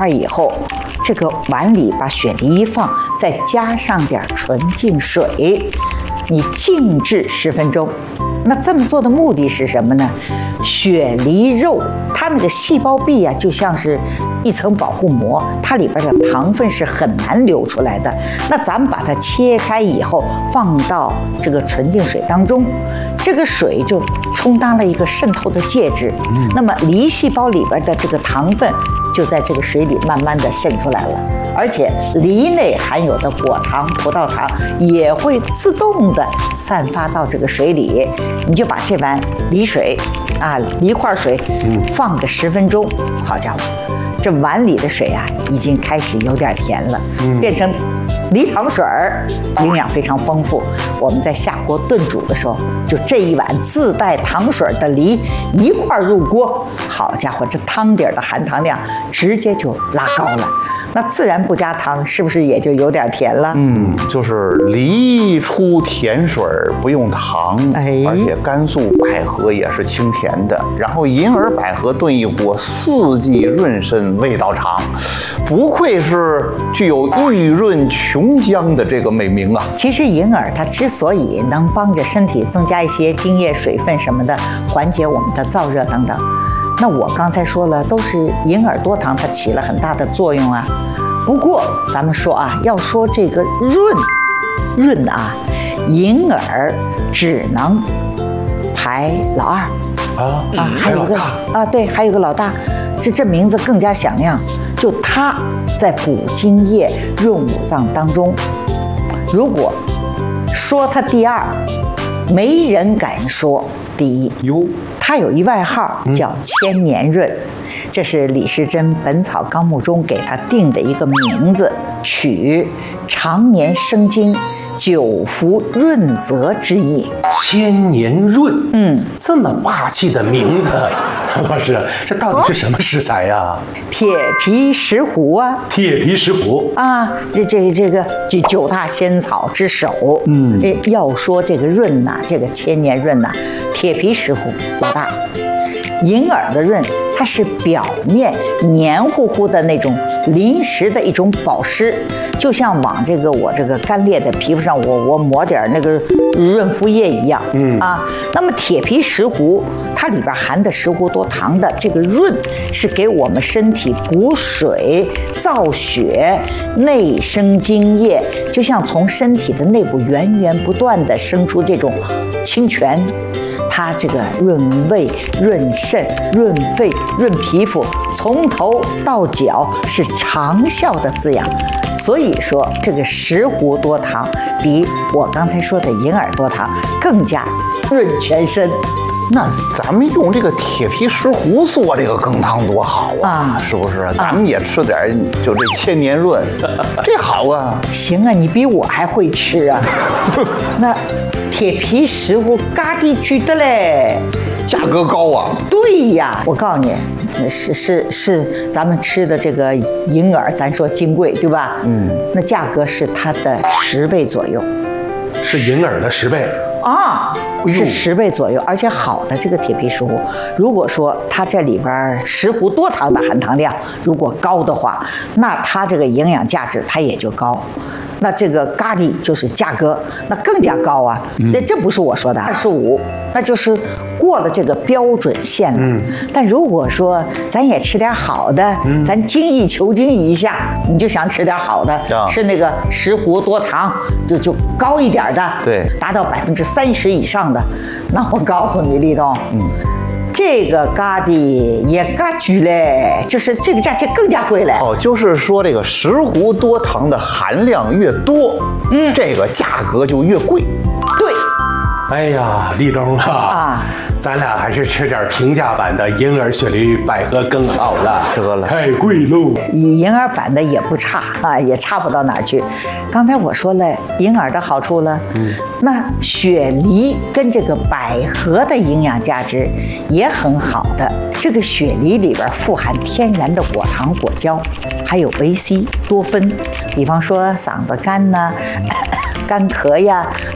块以后，这个碗里把雪梨一放，再加上点纯净水，你静置10分钟。那这么做的目的是什么呢？雪梨肉它那个细胞壁啊，就像是一层保护膜，它里边的糖分是很难流出来的。那咱们把它切开以后，放到这个纯净水当中，这个水就充当了一个渗透的介质。那么梨细胞里边的这个糖分就在这个水里慢慢的渗出来了。而且梨内含有的果糖、葡萄糖也会自动的散发到这个水里，你就把这碗梨水啊，梨块水放个10分钟，好家伙，这碗里的水啊已经开始有点甜了，变成梨糖水儿，营养非常丰富。我们在下锅炖煮的时候，就这一碗自带糖水的梨一块入锅，好家伙，这汤底的含糖量直接就拉高了。那自然不加糖，是不是也就有点甜了？ 就是梨出甜水不用糖，而且甘肃百合也是清甜的。然后银耳百合炖一锅，4季润身，味道长，不愧是具有玉润琼浆的这个美名啊！ 其实银耳它之所以能帮着身体增加一些津液、水分什么的，缓解我们的燥热等等。那我刚才说了，都是银耳多糖，它起了很大的作用啊。不过咱们说啊，要说这个润啊，银耳只能排老二还有一个对，还有一个老大，这名字更加响亮，就它在补津液、润五脏当中。如果说它第二，没人敢说第一。它有一外号叫千年润，这是李时珍《本草纲目》中给它定的一个名字，取常年生津、久服润泽之意。 千年润，这么霸气的名字，老师，这到底是什么食材呀？ 铁皮石斛啊， 铁皮石斛啊，这个9大仙草之首。要说这个润呐，这个千年润呐，铁皮石斛老大，银耳的润，它是表面黏糊糊的那种临时的一种保湿，就像往我这个干裂的皮肤上我抹点那个润肤液一样。那么铁皮石斛它里边含的石斛多糖的这个润，是给我们身体补水、造血、内生津液，就像从身体的内部源源不断的生出这种清泉。它这个润胃、润肾、润肺、润皮肤，从头到脚是长效的滋养。所以说，这个石斛多糖比我刚才说的银耳多糖更加润全身。 那咱们用这个铁皮石斛做这个羹汤多好啊，是不是？咱们也吃点就这千年润，这好啊。 行啊，你比我还会吃啊。那铁皮石斛嘎地居的嘞， 价格高啊。 对呀，我告诉你，是咱们吃的这个银耳，咱说金贵对吧？那价格是它的10倍左右， 是银耳的10倍。 是10倍左右，而且好的这个铁皮石斛，如果说它这里边石斛多糖的含糖量如果高的话，那它这个营养价值它也就高。那这个咖喱就是价格那更加高啊，那这不是我说的25，那就是过了这个标准线了。但如果说咱也吃点好的，咱精益求精一下，你就想吃点好的，吃那个石斛多糖就高一点的， 对， 达到30%以上的，那我告诉你，立冬，这个咖喱也嘎居嘞，就是这个价钱更加贵嘞。 就是说这个石斛多糖的含量越多，这个价格就越贵。 对。 哎呀，立冬咱俩还是吃点平价版的银耳雪梨百合更好了。 得了， 太贵喽。 银耳版的也不差也差不到哪去。刚才我说了银耳的好处了，那雪梨跟这个百合的营养价值也很好的。这个雪梨里边富含天然的果糖、果胶，还有维 C 多酚，比方说嗓子干呐、干咳呀。